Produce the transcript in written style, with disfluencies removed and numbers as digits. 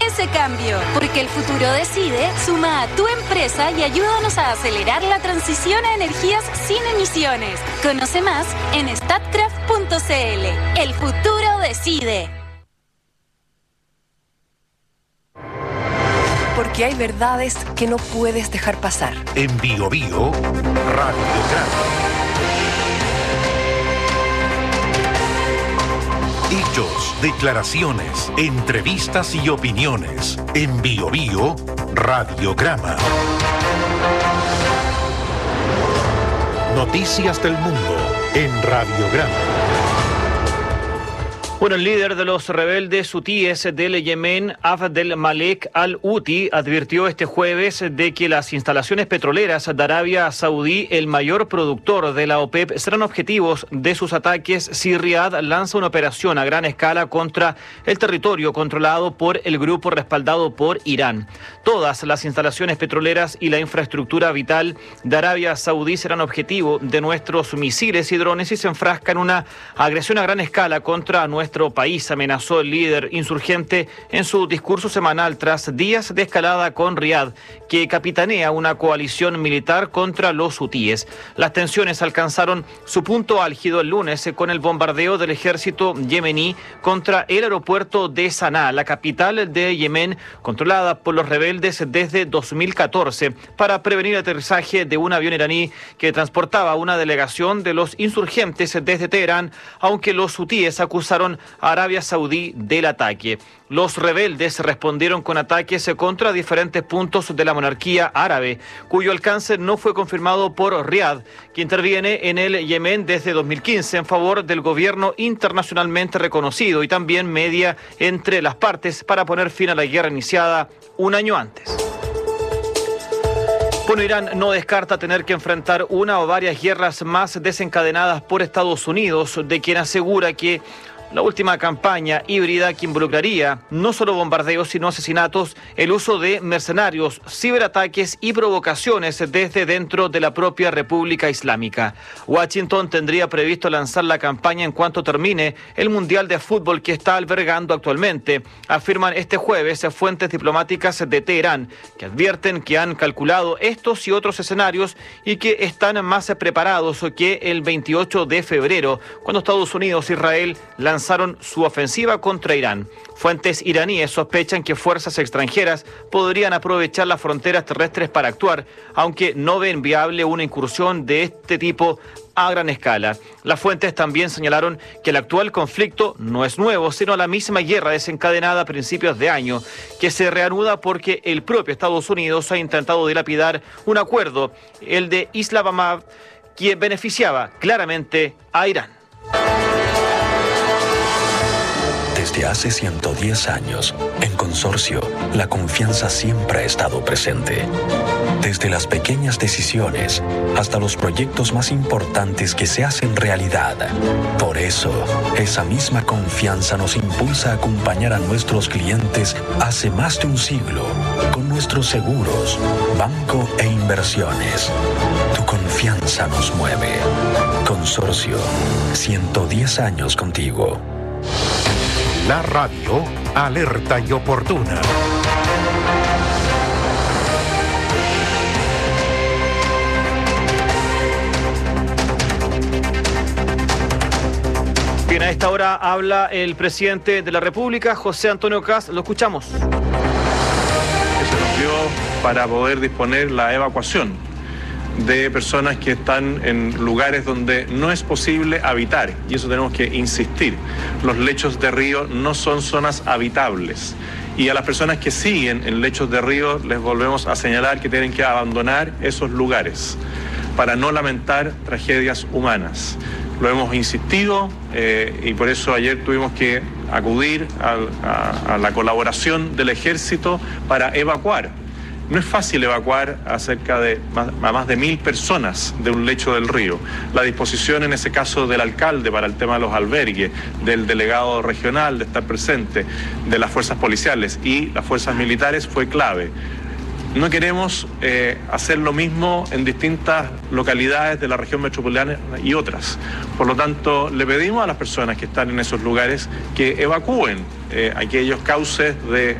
ese cambio, porque el futuro decide, suma a tu empresa y ayúdanos a acelerar la transición a energías sin emisiones. Conoce más en statkraft.cl. El futuro decide. Porque hay verdades que no puedes dejar pasar. En Bio Bio, Radio Grama. Hechos, declaraciones, entrevistas y opiniones. En Bio Bio, Radiograma. Noticias del mundo en Radiograma. Bueno, el líder de los rebeldes hutíes del Yemen, Abdel Malek al-Houthi, advirtió este jueves de que las instalaciones petroleras de Arabia Saudí, el mayor productor de la OPEP, serán objetivos de sus ataques si Riad lanza una operación a gran escala contra el territorio controlado por el grupo respaldado por Irán. Todas las instalaciones petroleras y la infraestructura vital de Arabia Saudí serán objetivo de nuestros misiles y drones si se enfrasca en una agresión a gran escala contra nuestro país, amenazó el líder insurgente en su discurso semanal tras días de escalada con Riad, que capitanea una coalición militar contra los hutíes. Las tensiones alcanzaron su punto álgido el lunes con el bombardeo del ejército yemení contra el aeropuerto de Sanaa, la capital de Yemen, controlada por los rebeldes desde 2014, para prevenir el aterrizaje de un avión iraní que transportaba una delegación de los insurgentes desde Teherán, aunque los hutíes acusaron a Arabia Saudí del ataque. Los rebeldes respondieron con ataques contra diferentes puntos de la monarquía árabe, cuyo alcance no fue confirmado por Riad, que interviene en el Yemen desde 2015 en favor del gobierno internacionalmente reconocido y también media entre las partes para poner fin a la guerra iniciada un año antes. Bueno, Irán no descarta tener que enfrentar una o varias guerras más desencadenadas por Estados Unidos, de quien asegura que la última campaña híbrida que involucraría no solo bombardeos, sino asesinatos, el uso de mercenarios, ciberataques y provocaciones desde dentro de la propia República Islámica. Washington tendría previsto lanzar la campaña en cuanto termine el Mundial de Fútbol que está albergando actualmente, afirman este jueves fuentes diplomáticas de Teherán, que advierten que han calculado estos y otros escenarios y que están más preparados que el 28 de febrero, cuando Estados Unidos e Israel lanzaron su ofensiva contra Irán. Fuentes iraníes sospechan que fuerzas extranjeras podrían aprovechar las fronteras terrestres para actuar, aunque no ven viable una incursión de este tipo a gran escala. Las fuentes también señalaron que el actual conflicto no es nuevo, sino la misma guerra desencadenada a principios de año, que se reanuda porque el propio Estados Unidos ha intentado dilapidar un acuerdo, el de Islamabad, que beneficiaba claramente a Irán. Desde hace 110 años, en Consorcio, la confianza siempre ha estado presente. Desde las pequeñas decisiones hasta los proyectos más importantes que se hacen realidad. Por eso, esa misma confianza nos impulsa a acompañar a nuestros clientes hace más de un siglo con nuestros seguros, banco e inversiones. Tu confianza nos mueve. Consorcio, 110 años contigo. La radio alerta y oportuna. Bien, a esta hora habla el presidente de la República, José Antonio Kast. Lo escuchamos. Que se nos dio para poder disponer la evacuación de personas que están en lugares donde no es posible habitar, y eso tenemos que insistir. Los lechos de río no son zonas habitables, y a las personas que siguen en lechos de río les volvemos a señalar que tienen que abandonar esos lugares para no lamentar tragedias humanas. Lo hemos insistido y por eso ayer tuvimos que acudir a la colaboración del Ejército para evacuar. No es fácil evacuar a más de 1.000 personas de un lecho del río. La disposición en ese caso del alcalde para el tema de los albergues, del delegado regional de estar presente, de las fuerzas policiales y las fuerzas militares fue clave. No queremos hacer lo mismo en distintas localidades de la región metropolitana y otras. Por lo tanto, le pedimos a las personas que están en esos lugares que evacúen aquellos cauces de